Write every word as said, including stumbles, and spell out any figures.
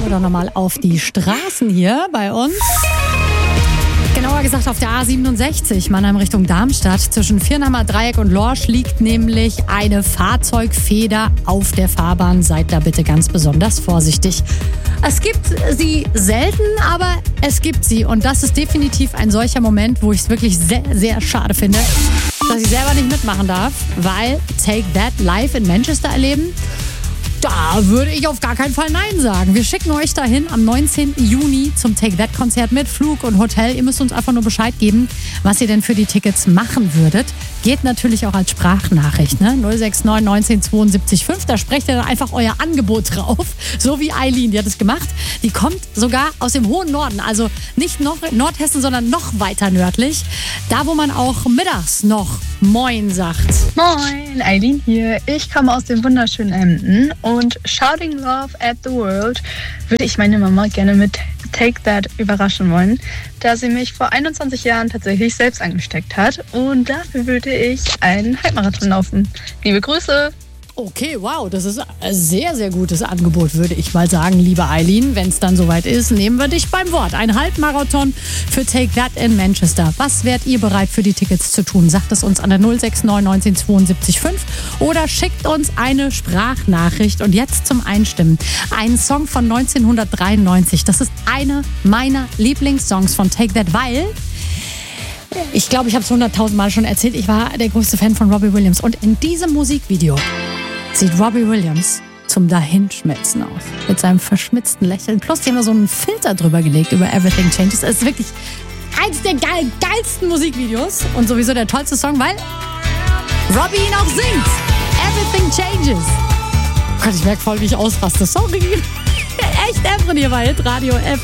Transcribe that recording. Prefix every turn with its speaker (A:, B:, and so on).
A: wir doch nochmal auf die Straßen hier bei uns. Genauer gesagt auf der A siebenundsechzig, Mannheim Richtung Darmstadt. Zwischen Viernheimer Dreieck und Lorsch liegt nämlich eine Fahrzeugfeder auf der Fahrbahn. Seid da bitte ganz besonders vorsichtig. Es gibt sie selten, aber es gibt sie. Und das ist definitiv ein solcher Moment, wo ich es wirklich sehr, sehr schade finde, dass ich selber nicht mitmachen darf, weil Take That live in Manchester erleben, da würde ich auf gar keinen Fall Nein sagen. Wir schicken euch dahin am neunzehnten Juni zum Take That Konzert mit Flug und Hotel. Ihr müsst uns einfach nur Bescheid geben, was ihr denn für die Tickets machen würdet. Geht natürlich auch als Sprachnachricht, ne? null sechs neun neunzehn zweiundsiebzig fünf. Da sprecht ihr dann einfach euer Angebot drauf. So wie Eileen, die hat es gemacht. Die kommt sogar aus dem hohen Norden. Also nicht noch Nordhessen, sondern noch weiter nördlich. Da, wo man auch mittags noch Moin sagt.
B: Moin, Eileen hier. Ich komme aus dem wunderschönen Emden und Shouting Love at the World würde ich meine Mama gerne mit Take That überraschen wollen, da sie mich vor einundzwanzig Jahren tatsächlich selbst angesteckt hat und dafür würde ich einen Halbmarathon laufen. Liebe Grüße!
A: Okay, wow, das ist ein sehr, sehr gutes Angebot, würde ich mal sagen, liebe Eileen. Wenn es dann soweit ist, nehmen wir dich beim Wort. Ein Halbmarathon für Take That in Manchester. Was wärt ihr bereit für die Tickets zu tun? Sagt es uns an der null sechs neun neunzehn zweiundsiebzig fünf oder schickt uns eine Sprachnachricht. Und jetzt zum Einstimmen. Ein Song von neunzehnhundertdreiundneunzig. Das ist einer meiner Lieblingssongs von Take That, weil... Ich glaube, ich habe es hunderttausend Mal schon erzählt. Ich war der größte Fan von Robbie Williams. Und in diesem Musikvideo sieht Robbie Williams zum Dahinschmelzen aus. Mit seinem verschmitzten Lächeln. Plus, die haben da so einen Filter drüber gelegt über Everything Changes. Es ist wirklich eins der geil, geilsten Musikvideos. Und sowieso der tollste Song, weil Robbie ihn auch singt. Everything Changes. Oh Gott, ich merke voll, wie ich ausraste. Sorry. Echt Efren hier bei Hitradio F.